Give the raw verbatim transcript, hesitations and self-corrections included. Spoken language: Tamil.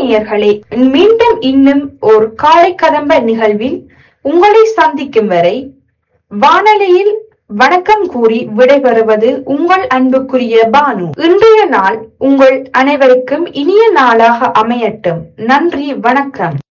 நேயர்களே, மீண்டும் இன்னும் ஒரு காலை கதம்ப நிகழ்வில் உங்களை சந்திக்கும் வரை வானொலியில் வணக்கம் கூறி விடைபெறுவது உங்கள் அன்புக்குரிய பானு. இன்றைய நாள் உங்கள் அனைவருக்கும் இனிய நாளாக அமையட்டும். நன்றி, வணக்கம்.